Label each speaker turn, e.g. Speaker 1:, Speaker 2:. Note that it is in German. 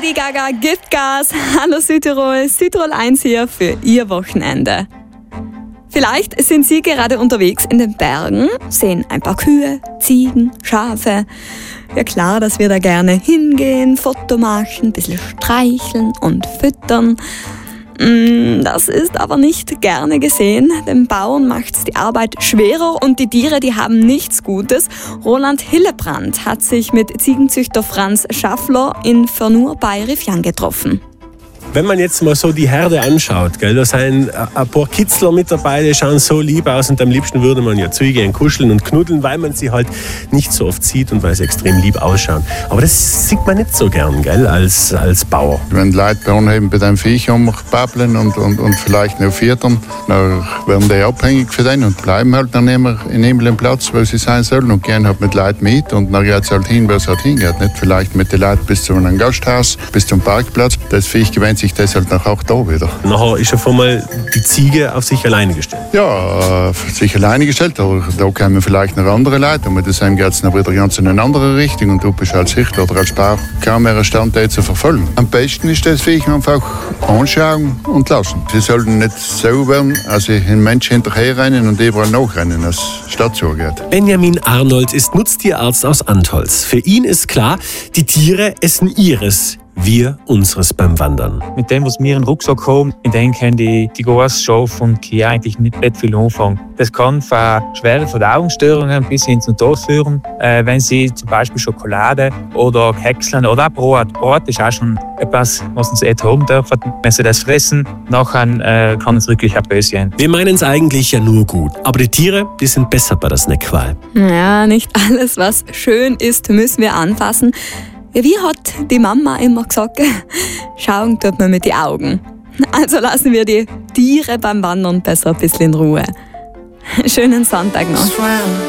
Speaker 1: Lady Gaga gibt Gas. Hallo Südtirol, Südtirol 1 hier für Ihr Wochenende. Vielleicht sind Sie gerade unterwegs in den Bergen, sehen ein paar Kühe, Ziegen, Schafe. Ja klar, dass wir da gerne hingehen, Foto machen, ein bisschen streicheln und füttern. Das ist aber nicht gerne gesehen. Den Bauern macht die Arbeit schwerer und die Tiere, die haben nichts Gutes. Roland Hillebrand hat sich mit Ziegenzüchter Franz Schaffler in Fernur bei Rifjan getroffen.
Speaker 2: Wenn man jetzt mal so die Herde anschaut, gell, da sind ein paar Kitzler mit dabei, die schauen so lieb aus und am liebsten würde man ja zugehen, kuscheln und knuddeln, weil man sie halt nicht so oft sieht und weil sie extrem lieb ausschauen. Aber das sieht man nicht so gern, gell, als Bauer.
Speaker 3: Wenn die Leute bei bei den Viechern babbeln und vielleicht noch füttern, dann werden die abhängig von denen und bleiben halt dann immer in dem Platz, wo sie sein sollen und gehen halt mit Leuten mit und dann geht es halt hin, wo es halt hingeht. Nicht vielleicht mit den Leuten bis zu einem Gasthaus, bis zum Parkplatz. Das Viech gewöhnt sich deshalb auch da wieder.
Speaker 2: Nachher ist auf einmal die Ziege auf sich alleine gestellt.
Speaker 3: Ja, auf sich alleine gestellt, aber da kommen vielleicht noch andere Leute und mit dem geht es dann wieder ganz in eine andere Richtung und du bist als Sicht oder als Bauer kaum mehr imstande zu verfolgen. Am besten ist das Viech einfach anschauen und lassen. Sie sollten nicht so werden, also ein Mensch hinterherrennen und überall nachrennen, als statt zugeht.
Speaker 2: Benjamin Arnold ist Nutztierarzt aus Antholz. Für ihn ist klar, die Tiere essen ihres, wir unseres beim Wandern.
Speaker 4: Mit dem, was wir in den Rucksack haben, mit dem können die großen Schafe und Kühe eigentlich nicht viel anfangen. Das kann von schweren Verdauungsstörungen bis hin zum Tod führen, wenn sie zum Beispiel Schokolade oder Häckseln oder auch Brot. Brot ist auch schon etwas, was uns haben dürfen. Wenn sie das fressen, nachher kann es wirklich auch böse sein.
Speaker 2: Wir meinen es eigentlich ja nur gut, aber die Tiere, die sind besser bei der Snackwahl.
Speaker 1: Ja, nicht alles, was schön ist, müssen wir anfassen. Wie hat die Mama immer gesagt, schauen tut man mit den Augen. Also lassen wir die Tiere beim Wandern besser ein bisschen in Ruhe. Schönen Sonntag noch.